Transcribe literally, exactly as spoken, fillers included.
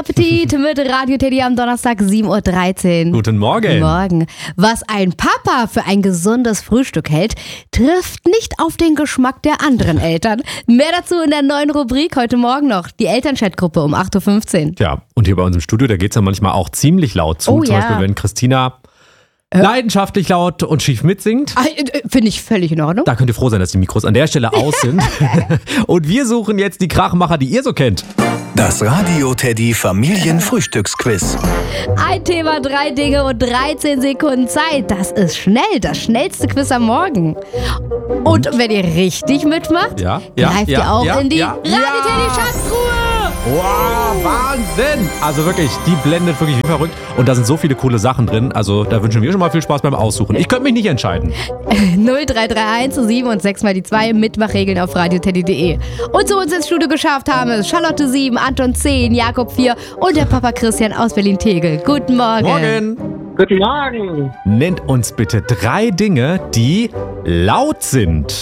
Appetit mit Radio Teddy am Donnerstag sieben Uhr dreizehn. Guten Morgen. Guten Morgen. Was ein Papa für ein gesundes Frühstück hält, trifft nicht auf den Geschmack der anderen Eltern. Mehr dazu in der neuen Rubrik heute Morgen noch. Die Elternchat-Gruppe um acht Uhr fünfzehn. Ja, und hier bei uns im Studio, da geht es ja manchmal auch ziemlich laut zu. Oh, Zum ja. Beispiel, wenn Christina leidenschaftlich laut und schief mitsingt. Ah, äh, Finde ich völlig in Ordnung. Da könnt ihr froh sein, dass die Mikros an der Stelle aus sind. Und wir suchen jetzt die Krachmacher, die ihr so kennt. Das Radio Teddy Familienfrühstücksquiz. Ein Thema, drei Dinge und dreizehn Sekunden Zeit. Das ist schnell, das schnellste Quiz am Morgen. Und wenn ihr richtig mitmacht, Ja, ja, greift ja, ihr auch ja, in die ja, Radio ja. Teddy Schatztruhe. Wow, Wahnsinn! Also wirklich, die blendet wirklich wie verrückt. Und da sind so viele coole Sachen drin. Also da wünschen wir schon mal viel Spaß beim Aussuchen. Ich könnte mich nicht entscheiden. null drei drei eins sieben und sechs mal die zwei. Mitmachregeln auf radioteddy punkt de. Und zu uns ins Studio geschafft haben es Charlotte sieben, Anton zehn, Jakob vier und der Papa Christian aus Berlin-Tegel. Guten Morgen. Morgen! Guten Morgen. Nennt uns bitte drei Dinge, die laut sind.